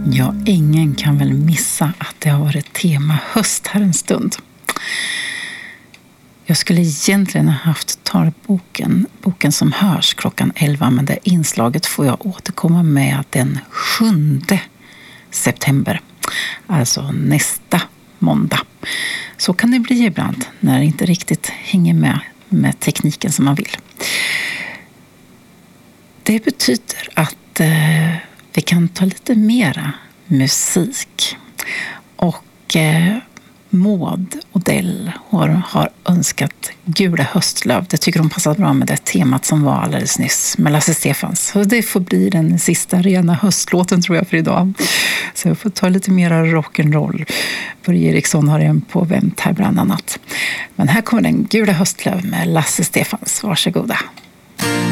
Ja, ingen kan väl missa att det har varit tema höst här en stund. Jag skulle egentligen ha haft boken som hörs klockan 11, men det inslaget får jag återkomma med den 7 september. Alltså nästa måndag. Så kan det bli ibland när det inte riktigt hänger med tekniken som man vill. Det betyder att vi kan ta lite mera musik. Och Maud Odell har önskat Gula höstlöv. Det tycker hon passar bra med det temat som var alldeles nyss med Lasse Stefans. Så det får bli den sista rena höstlåten tror jag för idag. Så jag får ta lite mera rock'n'roll. Börje Eriksson har en på vänt här bland annat. Men här kommer den Gula höstlöv med Lasse Stefans. Varsågoda.